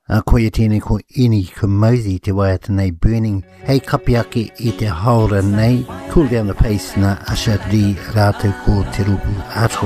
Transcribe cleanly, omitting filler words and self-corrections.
Koia tēnei ko ini ka mauzi te waiata nei burning. Hei kapi ake I te haora nei. Cool down the pace na Usher D rātou ko te rupu ato.